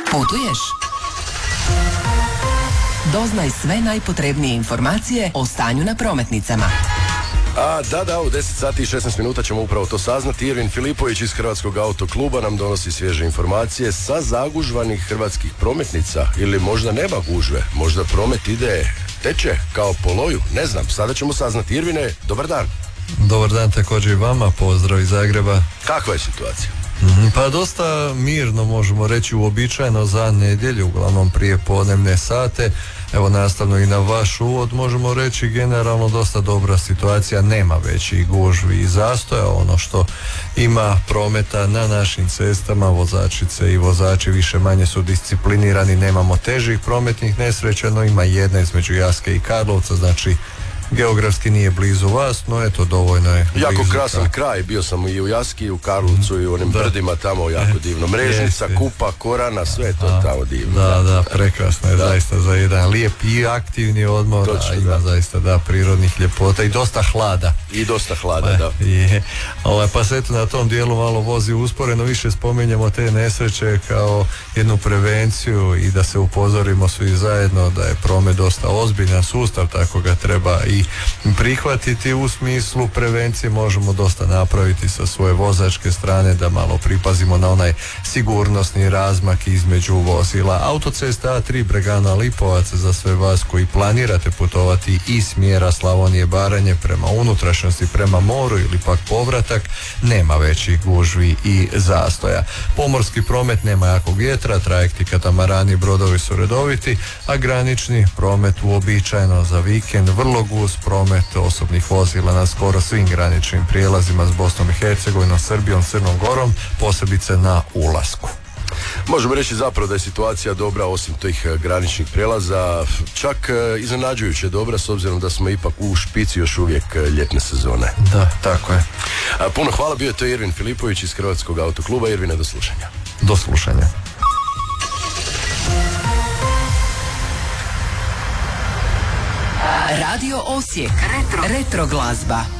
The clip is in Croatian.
Putuješ? Doznaj sve najpotrebnije informacije o stanju na prometnicama. U 10 sati i 16 minuta ćemo upravo to saznati. Irvin Filipović iz Hrvatskog autokluba nam donosi svježe informacije sa zagužvanih hrvatskih prometnica. Ili možda nema gužve, možda promet teče kao po loju, ne znam, sada ćemo saznati. Irvine, dobar dan. Dobar dan također i vama, pozdrav iz Zagreba. Kakva je situacija? Pa dosta mirno, možemo reći, uobičajeno za nedjelju, uglavnom prije podnevne sate. Evo, nastavno i na vaš uvod, možemo reći generalno dosta dobra situacija, nema većih gužvi i zastoja. Ono što ima prometa na našim cestama, vozačice i vozači više manje su disciplinirani, nemamo težih prometnih nesreća, no ima jedna između Jaske i Karlovca, znači geografski nije blizu vas, no eto, dovoljno je blizu. Jako krasan kraj, bio sam i u Jaski, i u Karlovcu, i u onim brdima tamo, jako divno. Mrežnica, Kupa, Korana, sve je to tamo divno. Da, prekrasno je zaista za jedan lijep i aktivni odmor. Točno, ima zaista prirodnih ljepota i dosta hlada. Pa se eto na tom dijelu malo vozi usporeno, više spominjemo te nesreće kao jednu prevenciju i da se upozorimo svi zajedno da je promet dosta ozbiljan sustav, tako ga treba i prihvatiti. U smislu prevencije možemo dosta napraviti sa svoje vozačke strane, da malo pripazimo na onaj sigurnosni razmak između vozila. Autocesta A3 Bregana Lipovac, za sve vas koji planirate putovati iz smjera Slavonije Baranje prema unutrašnjosti, prema moru ili pak povratak, nema većih gužvi i zastoja. Pomorski promet nema jakog vjetra, trajekti, katamarani, brodovi su redoviti, a granični promet uobičajeno za vikend, vrlo gust promet osobnih vozila na skoro svim graničnim prijelazima s Bosnom i Hercegovinom, Srbijom, Crnom Gorom, posebice na ulasku. Možemo reći zapravo da je situacija dobra osim tih graničnih prijelaza, čak iznenađujuće dobra, s obzirom da smo ipak u špici još uvijek ljetne sezone. Da, tako je. Puno hvala, bio je to Irvin Filipović iz Hrvatskog autokluba. Irvine, do slušanja. Do slušanja. Radio Osijek. Retro glazba.